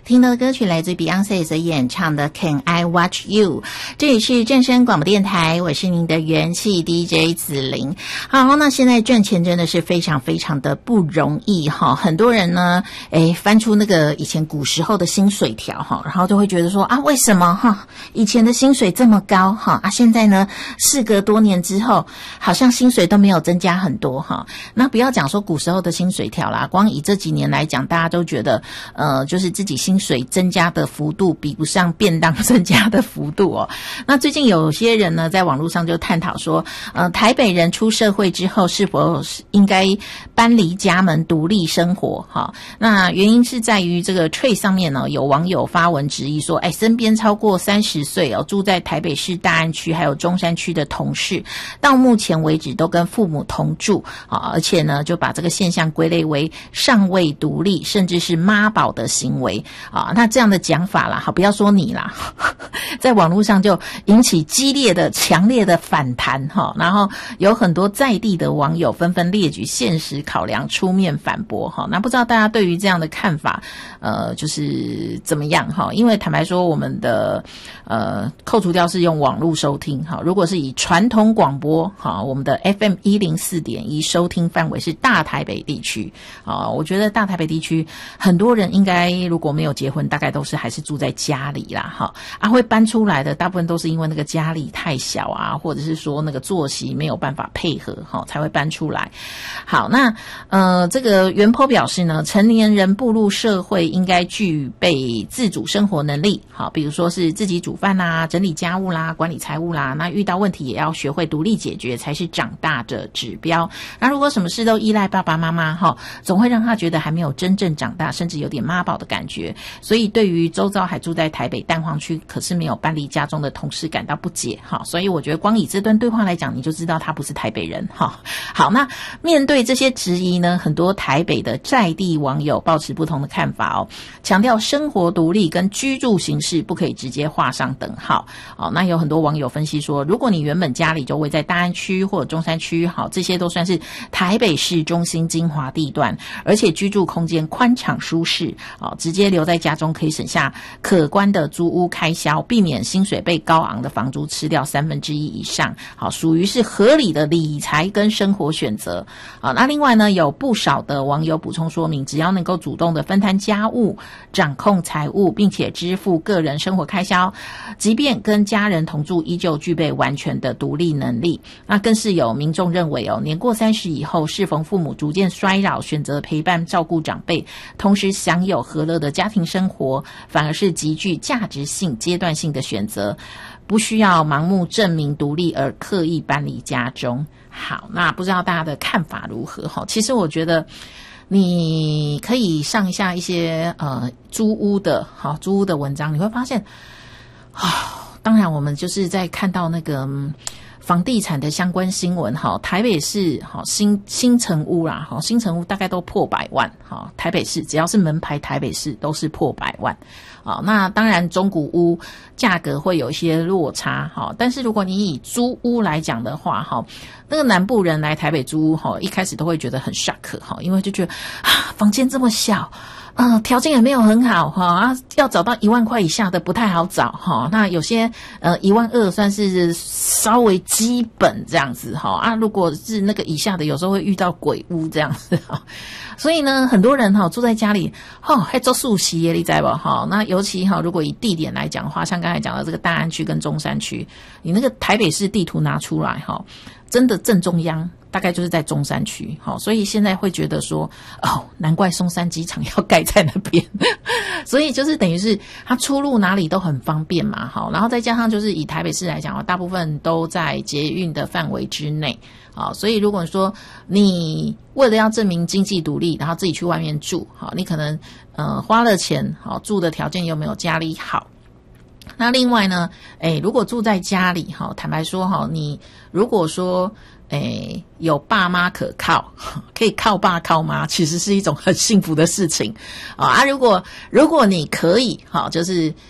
听到的歌曲来自 Beyonce 所演唱的 Can I Watch You。 这里是正声广播电台，我是您的元气 DJ 子玲。好，那现在赚钱真的是非常非常的不容易哈，很多人呢翻出那个以前古时候的薪水条哈，然后就会觉得说啊，为什么哈以前的薪水这么高哈现在呢事隔多年之后好像薪水都没有增加很多哈。那不要讲说古时候的薪水条啦，光以这几年来讲，大家都觉得就是自己薪水增加的幅度比不上便当增加的幅度哦。那最近有些人呢在网络上就探讨说台北人出社会之后是否应该搬离家门独立生活哈。那原因是在于这个 Trade 上面呢有网友发文质疑说身边超过30岁住在台北市大安区还有中山区的同事到目前为止都跟父母同住而且呢就把这个现象归类为尚未独立甚至是妈宝的行为那这样的讲法啦，好，不要说你啦在网络上就引起激烈的强烈的反弹然后有很多在地的网友纷纷列举现实考量出面反驳那不知道大家对于这样的看法就是怎么样因为坦白说我们的扣除掉是用网络收听如果是以传统广播我们的 FM 104.1收听范围是大台北地区我觉得大台北地区很多人应该如果没有结婚大概都是还是住在家里啦会搬出来的大部分都是因为那个家里太小或者是说那个作息没有办法配合才会搬出来。好，那这个原 po 表示呢，成年人步入社会应该具备自主生活能力比如说是自己煮饭啦、整理家务啦、管理财务啦，那遇到问题也要学会独立解决才是长大的指标。那如果什么事都依赖爸爸妈妈总会让他觉得还没有真正长大，甚至有点妈宝的感觉。所以对于周遭还住在台北蛋黄区可是没有搬离家中的同事感到不解所以我觉得光以这段对话来讲你就知道他不是台北人好，那面对这些质疑呢，很多台北的在地网友抱持不同的看法强调生活独立跟居住形式不可以直接画上等号那有很多网友分析说，如果你原本家里就位在大安区或者中山区这些都算是台北市中心精华地段，而且居住空间宽敞舒适直接留在家中可以省下可观的租屋开销，避免薪水被高昂的房租吃掉1/3以上属于是合理的理财跟生活选择那另外呢，有不少的网友补充说明，只要能够主动的分摊家务、掌控财务，并且支付个人生活开销，即便跟家人同住依旧具备完全的独立能力。那更是有民众认为年过30以后，适逢父母逐渐衰老，选择陪伴照顾长辈，同时享有和乐的家庭生活，反而是极具价值性阶段性的选择，不需要盲目证明独立而刻意搬离家中。好，那不知道大家的看法如何其实我觉得你可以上一下一些租屋的文章，你会发现当然我们就是在看到那个房地产的相关新闻台北市新成屋啦新成屋大概都破100万台北市只要是门牌台北市都是破100万那当然中古屋价格会有一些落差但是如果你以租屋来讲的话那个南部人来台北租屋一开始都会觉得很 shock 因为就觉得房间这么小条件也没有很好要找到1万块以下的不太好找那有些1万2算是稍微基本这样子如果是那个以下的有时候会遇到鬼屋这样子所以呢很多人住在家里还做素食耶，你知道不那尤其如果以地点来讲的话，像刚才讲的这个大安区跟中山区，你那个台北市地图拿出来真的正中央大概就是在中山区所以现在会觉得说难怪松山机场要盖在那边所以就是等于是它出入哪里都很方便嘛然后再加上就是以台北市来讲大部分都在捷运的范围之内所以如果说你为了要证明经济独立然后自己去外面住你可能花了钱住的条件又没有家里好。那另外呢如果住在家里坦白说你如果说有爸妈可靠，可以靠爸靠妈，其实是一种很幸福的事情如果你可以就是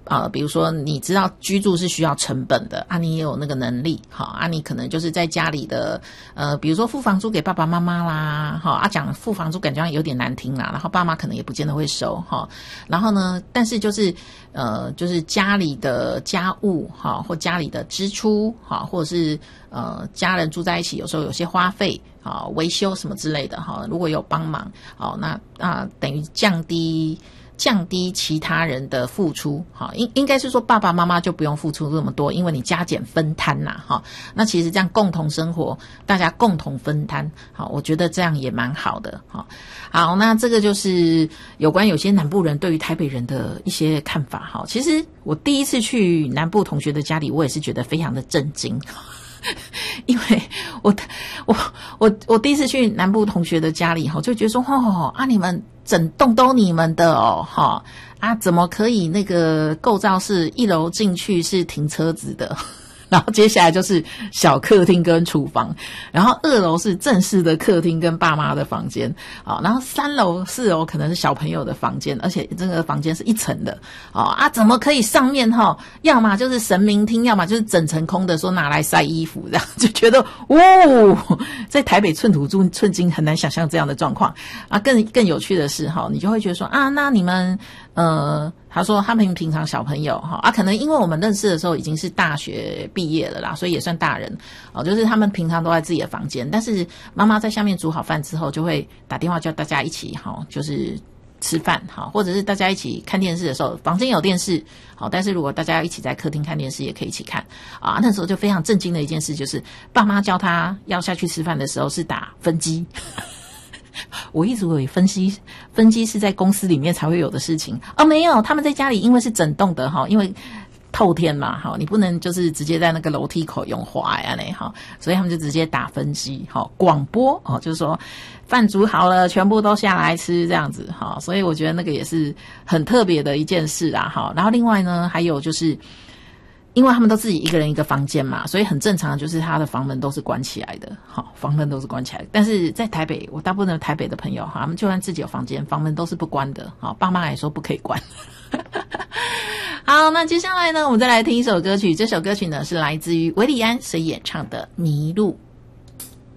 比如说你知道居住是需要成本的啊，你也有那个能力，好啊，你可能就是在家里的比如说付房租给爸爸妈妈啦，好啊，讲付房租感觉有点难听啦，然后爸妈可能也不见得会收哈，然后呢，但是就是家里的家务哈，或家里的支出哈，或者是家人住在一起，有时候有些花费啊，维修什么之类的哈，如果有帮忙，好那等于降低其他人的付出，好，应该是说爸爸妈妈就不用付出这么多，因为你加减分摊啦，哈。那其实这样共同生活，大家共同分摊，好，我觉得这样也蛮好的，哈。好，那这个就是有关有些南部人对于台北人的一些看法，哈。其实我第一次去南部同学的家里，我也是觉得非常的震惊。因为我第一次去南部同学的家里就觉得说你们整栋都你们的怎么可以那个构造是1楼进去是停车子的，然后接下来就是小客厅跟厨房，然后2楼是正式的客厅跟爸妈的房间，然后3楼4楼可能是小朋友的房间，而且这个房间是1层的，怎么可以上面要么就是神明厅，要么就是整层空的，说拿来晒衣服，这样就觉得在台北寸土寸金很难想象这样的状况啊。更有趣的是你就会觉得说那你们他说他们平常小朋友可能因为我们认识的时候已经是大学毕业了啦，所以也算大人就是他们平常都在自己的房间，但是妈妈在下面煮好饭之后，就会打电话叫大家一起就是吃饭或者是大家一起看电视的时候，房间有电视但是如果大家一起在客厅看电视也可以一起看那时候就非常震惊的一件事，就是爸妈叫他要下去吃饭的时候是打分机。我一直以为分机是在公司里面才会有的事情没有，他们在家里因为是整栋的因为透天嘛你不能就是直接在那个楼梯口用滑呀所以他们就直接打分机广播就是说饭煮好了全部都下来吃这样子所以我觉得那个也是很特别的一件事啊然后另外呢还有就是因为他们都自己一个人一个房间嘛，所以很正常，就是他的房门都是关起来的，房门都是关起来的。但是在台北，我大部分的台北的朋友他们就算自己有房间，房门都是不关的，爸妈也说不可以关。好，那接下来呢，我们再来听一首歌曲，这首歌曲呢是来自于韦礼安所演唱的《迷路》。